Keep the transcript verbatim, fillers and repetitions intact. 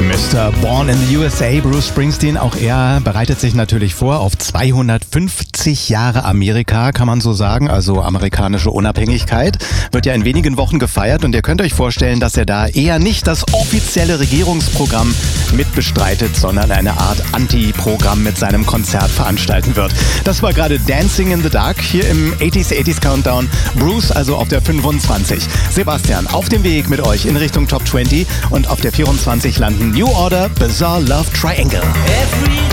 Mister Born in the U S A, Bruce Springsteen, auch er bereitet sich natürlich vor auf zweihundertfünfzig Jahre Amerika, kann man so sagen, also amerikanische Unabhängigkeit. Wird ja in wenigen Wochen gefeiert und ihr könnt euch vorstellen, dass er da eher nicht das offizielle Regierungsprogramm mitbestreitet, sondern eine Art Anti-Programm mit seinem Konzert veranstalten wird. Das war gerade Dancing in the Dark hier im achtziger achtziger Countdown. Bruce also auf der fünfundzwanzig. Sebastian auf dem Weg mit euch in Richtung Top zwanzig und auf der vierundzwanzig landen New Order, Bizarre Love Triangle. Every